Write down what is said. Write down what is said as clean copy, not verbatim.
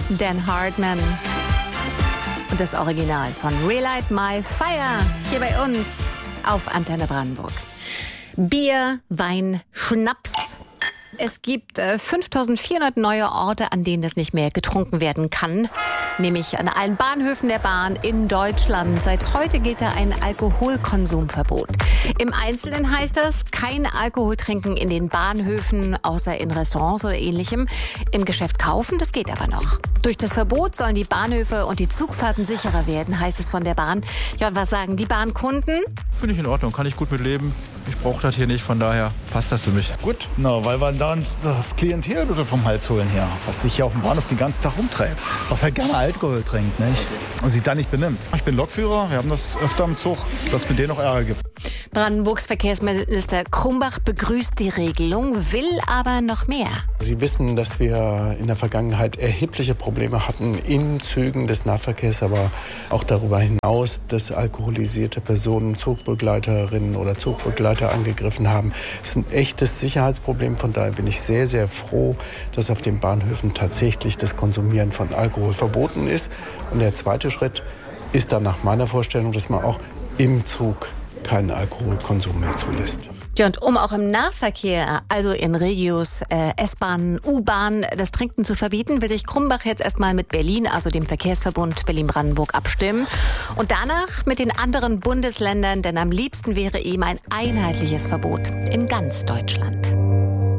Dan Hartman. Und das Original von Relight My Fire hier bei uns auf Antenne Brandenburg. Bier, Wein, Schnaps. Es gibt 5400 neue Orte, an denen das nicht mehr getrunken werden kann. Nämlich an allen Bahnhöfen der Bahn in Deutschland. Seit heute gilt da ein Alkoholkonsumverbot. Im Einzelnen heißt das, kein Alkohol trinken in den Bahnhöfen, außer in Restaurants oder Ähnlichem. Im Geschäft kaufen, das geht aber noch. Durch das Verbot sollen die Bahnhöfe und die Zugfahrten sicherer werden, heißt es von der Bahn. Ja, und was sagen die Bahnkunden? Finde ich in Ordnung, kann ich gut mit leben. Ich brauche das hier nicht, von daher passt das für mich. Gut, weil wir da uns das Klientel ein bisschen vom Hals holen hier, was sich hier auf dem Bahnhof den ganzen Tag rumtreibt, was halt gerne Alkohol trinkt, nicht? Und sich da nicht benimmt. Ich bin Lokführer, wir haben das öfter im Zug, dass es mit denen noch Ärger gibt. Brandenburgs Verkehrsminister Krumbach begrüßt die Regelung, will aber noch mehr. Sie wissen, dass wir in der Vergangenheit erhebliche Probleme hatten in Zügen des Nahverkehrs, aber auch darüber hinaus, dass alkoholisierte Personen Zugbegleiterinnen oder Zugbegleiter angegriffen haben. Das ist ein echtes Sicherheitsproblem. Von daher bin ich sehr, sehr froh, dass auf den Bahnhöfen tatsächlich das Konsumieren von Alkohol verboten ist. Und der zweite Schritt ist dann nach meiner Vorstellung, dass man auch im Zug keinen Alkoholkonsum mehr zulässt. Ja, und um auch im Nahverkehr, also in Regios, S-Bahn, U-Bahn, das Trinken zu verbieten, will sich Krumbach jetzt erstmal mit Berlin, also dem Verkehrsverbund Berlin-Brandenburg, abstimmen. Und danach mit den anderen Bundesländern, denn am liebsten wäre ihm ein einheitliches Verbot in ganz Deutschland.